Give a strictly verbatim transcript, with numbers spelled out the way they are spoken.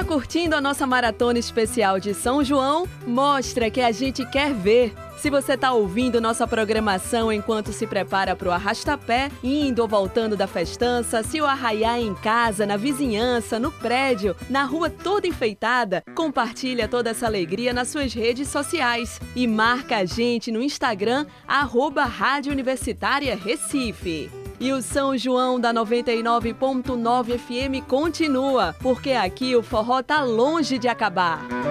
Tá curtindo a nossa maratona especial de São João? Mostra que a gente quer ver. Se você tá ouvindo nossa programação enquanto se prepara para o arrastapé, indo ou voltando da festança, se o arraiar em casa, na vizinhança, no prédio, na rua toda enfeitada, compartilha toda essa alegria nas suas redes sociais e marca a gente no Instagram, arroba Rádio Universitária Recife. E o São João da noventa e nove ponto nove F M continua, porque aqui o forró tá longe de acabar.